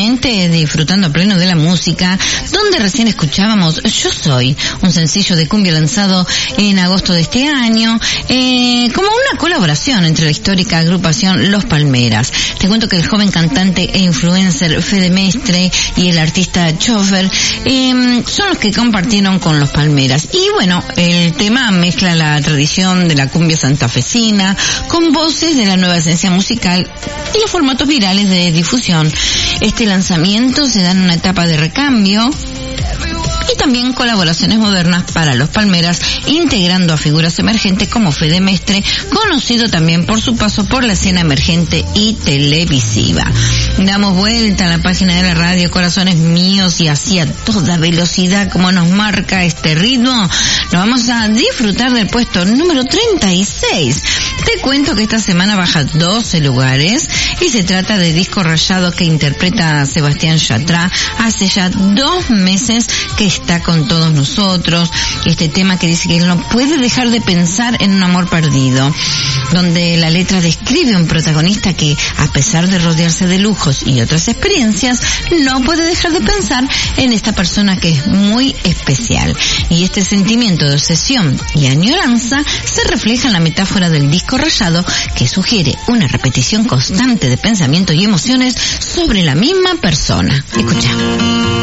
justamente disfrutando a pleno de la música, donde recién escuchábamos Yo Soy, un sencillo de cumbia lanzado en agosto de este año, como una colaboración entre la histórica agrupación Los Palmeras. Te cuento que el joven cantante e influencer Fede Mestre y el artista Chofer son los que compartieron con Los Palmeras. Y bueno, el tema mezcla la tradición de la cumbia santafesina con voces de la nueva esencia musical y los formatos virales de difusión. Este lanzamiento se da en una etapa de recambio y también colaboraciones modernas para Los Palmeras, integrando a figuras emergentes como Fede Mestre, conocido también por su paso por la escena emergente y televisiva. Damos vuelta a la página de la radio, corazones míos, y así a toda velocidad como nos marca este ritmo, nos vamos a disfrutar del puesto número 36. Te cuento que esta semana baja 12 lugares y se trata de Disco Rayado, que interpreta a Sebastián Yatra. Hace ya 2 meses que está con todos nosotros. Este tema que dice que él no puede dejar de pensar en un amor perdido, donde la letra describe un protagonista que, a pesar de rodearse de lujos y otras experiencias, no puede dejar de pensar en esta persona que es muy especial. Y este sentimiento de obsesión y añoranza se refleja en la metáfora del disco rayado, que sugiere una repetición constante de pensamientos y emociones sobre la misma persona. Escucha.